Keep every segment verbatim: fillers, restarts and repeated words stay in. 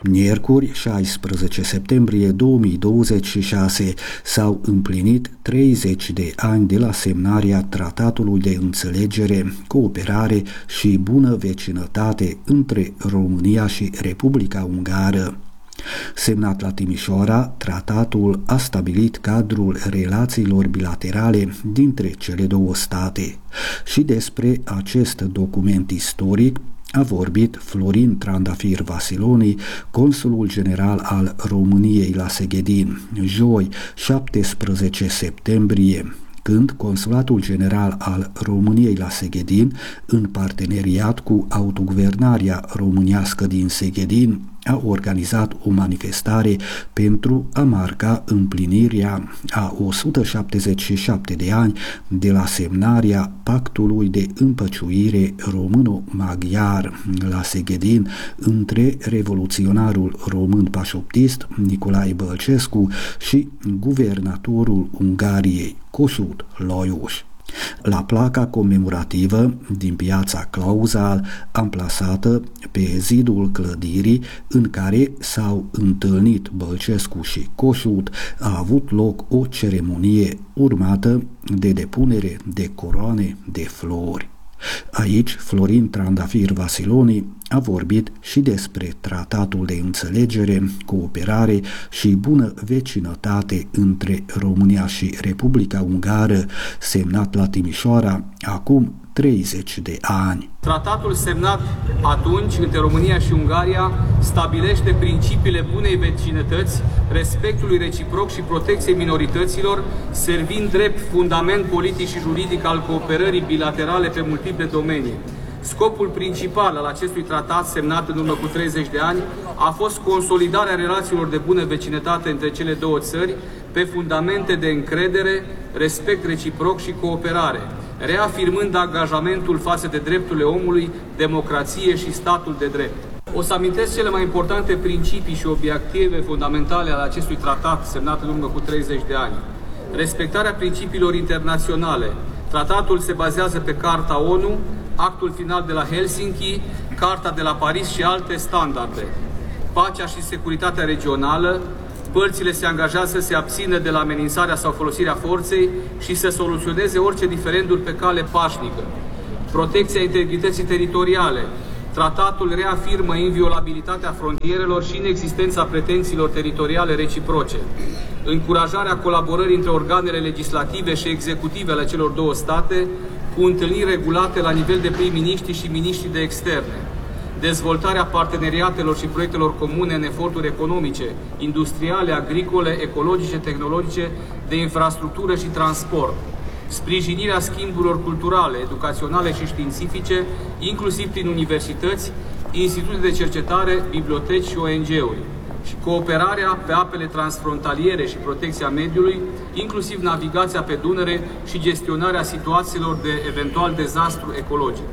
Miercuri, șaisprezece septembrie două mii douăzeci și șase, s-au împlinit treizeci de ani de la semnarea Tratatului de Înțelegere, Cooperare și Bună Vecinătate între România și Republica Ungară. Semnat la Timișoara, tratatul a stabilit cadrul relațiilor bilaterale dintre cele două state și despre acest document istoric a vorbit Florin Trandafir Vasiloni, consulul general al României la Seghedin, joi, șaptesprezece septembrie, când Consulatul General al României la Seghedin, în parteneriat cu autoguvernarea românească din Seghedin, a organizat o manifestare pentru a marca împlinirea a o sută șaptezeci și șapte de ani de la semnarea Pactului de Împăciuire româno-maghiar la Seghedin între revoluționarul român pașoptist Nicolae Bălcescu și guvernatorul Ungariei Kossuth Lajos. La placa comemorativă din piața Clauzal, amplasată pe zidul clădirii în care s-au întâlnit Bălcescu și Kossuth, a avut loc o ceremonie urmată de depunere de coroane de flori. Aici, Florin Trandafir Vasiloni a vorbit și despre Tratatul de Înțelegere, Cooperare și Bună Vecinătate între România și Republica Ungară, semnat la Timișoara acum treizeci de ani. Tratatul semnat atunci între România și Ungaria stabilește principiile bunei vecinătăți, respectului reciproc și protecției minorităților, servind drept fundament politic și juridic al cooperării bilaterale pe multiple domenii. Scopul principal al acestui tratat, semnat în urmă cu treizeci de ani, a fost consolidarea relațiilor de bună vecinătate între cele două țări pe fundamente de încredere, respect reciproc și cooperare, reafirmând angajamentul față de drepturile omului, democrație și statul de drept. O să amintesc cele mai importante principii și obiective fundamentale ale acestui tratat semnat în urmă cu treizeci de ani. Respectarea principiilor internaționale. Tratatul se bazează pe Carta O N U, Actul final de la Helsinki, Carta de la Paris și alte standarde. Pacea și securitatea regională. Părțile se angajează să se abțină de la amenințarea sau folosirea forței și să soluționeze orice diferenduri pe cale pașnică. Protecția integrității teritoriale. Tratatul reafirmă inviolabilitatea frontierelor și inexistența pretențiilor teritoriale reciproce. Încurajarea colaborării între organele legislative și executive ale celor două state, cu întâlniri regulate la nivel de prim-miniștri și miniștri de externe. Dezvoltarea parteneriatelor și proiectelor comune în eforturi economice, industriale, agricole, ecologice, tehnologice, de infrastructură și transport. Sprijinirea schimburilor culturale, educaționale și științifice, inclusiv prin universități, institute de cercetare, biblioteci și O N G-uri. Și cooperarea pe apele transfrontaliere și protecția mediului, inclusiv navigația pe Dunăre și gestionarea situațiilor de eventual dezastru ecologic.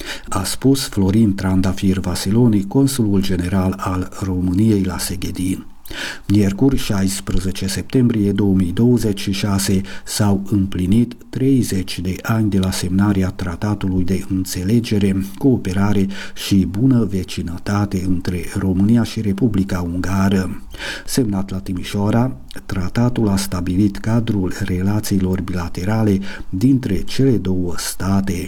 A spus Florin Trandafir Vasiloni, consulul general al României la Seghedin. Miercuri, șaisprezece septembrie două mii douăzeci și șase, s-au împlinit treizeci de ani de la semnarea Tratatului de Înțelegere, Cooperare și Bună Vecinătate între România și Republica Ungară. Semnat la Timișoara, tratatul a stabilit cadrul relațiilor bilaterale dintre cele două state